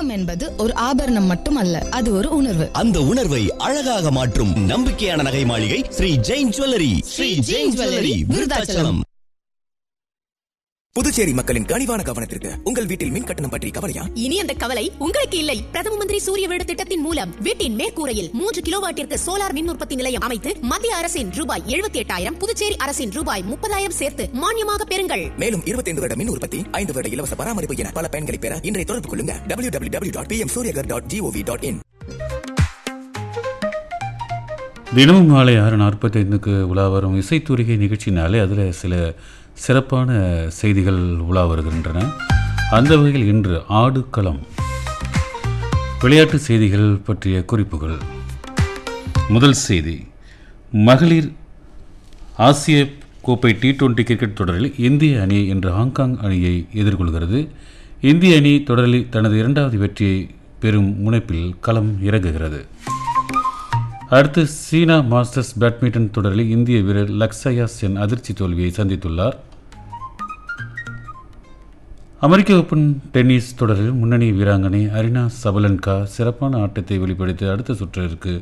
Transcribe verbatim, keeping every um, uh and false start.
தங்கம் என்பது ஒரு ஆபரணம் மட்டுமல்ல, அது ஒரு உணர்வு. அந்த உணர்வை அழகாக மாற்றும் நம்பிக்கையான நகை மாளிகை ஸ்ரீ ஜெயின் ஜுவல்லரி. ஸ்ரீ ஜெயின் ஜுவல்லரி, விருதாச்சலம். புதுச்சேரி மக்களின் கனிவான கவனத்திற்கு. உங்கள் வீட்டில் மின் கட்டணம் பற்றி கவலையா? இனி அந்த கவலை உங்களுக்கு இல்லை. பிரதம மந்திரி சூரிய வீடு திட்டத்தின் மூலம் வீட்டின் மேற்கூரையில் மூன்று கிலோவாட்டிற்கு சோலார் மின் உற்பத்தி நிலையம் அமைத்து மத்திய அரசின் ரூபாய் எழுபத்தி எட்டாயிரம், புதுச்சேரி அரசின் ரூபாய் முப்பதாயிரம் சேர்த்து மானியமாக பெறுங்கள். மேலும் இருபத்தி ஐந்து வருட மின் உற்பத்தி, ஐந்து வருட இலவச பராமரிப்பு என பல பயன்களை பெற இன்றைய தொடர்பு கொள்ளுங்க. W W W dot B M Surya Ghar dot gov dot in. தினமும் மாலை ஆறு நாற்பத்தி ஐந்துக்கு உலா வரும் இசைத்தூரிகை நிகழ்ச்சினாலே அதில் சில சிறப்பான செய்திகள் உலா வருகின்றன. அந்த வகையில் இன்று ஆடுகளம் விளையாட்டு செய்திகள் பற்றிய குறிப்புகள். முதல் செய்தி, மகளிர் ஆசிய கோப்பை டி டுவெண்டி கிரிக்கெட் தொடரில் இந்திய அணி இன்று ஹாங்காங் அணியை எதிர்கொள்கிறது. இந்திய அணி தொடரில் தனது இரண்டாவது வெற்றியை பெறும் முனைப்பில் களம் இறங்குகிறது. அடுத்து, சீனா மாஸ்டர்ஸ் பேட்மிண்டன் தொடரில் இந்திய வீரர் லக்ஷயா சென் அதிர்ச்சி தோல்வியை சந்தித்துள்ளார். அமெரிக்க ஓபன் டென்னிஸ் தொடரில் முன்னணி வீராங்கனை அரினா சபலன்கா சிறப்பான ஆட்டத்தை வெளிப்படுத்தி அடுத்த சுற்றிற்கு